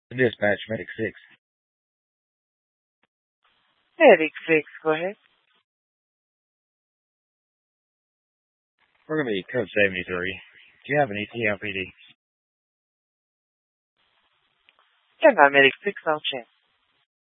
Dispatch Medic 6. Medic 6, go ahead. We're going to be code 73. Do you have an ETL PD? Yeah, Medic 6, I'll check.